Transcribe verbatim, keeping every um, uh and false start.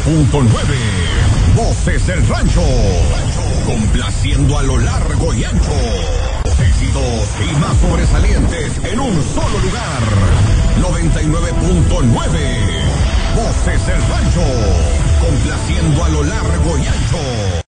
punto nueve. Voces del Rancho. Complaciendo a lo largo y ancho. Éxitos y más sobresalientes en un solo lugar. noventa y nueve punto nueve. Voces del Rancho. Complaciendo a lo largo y ancho.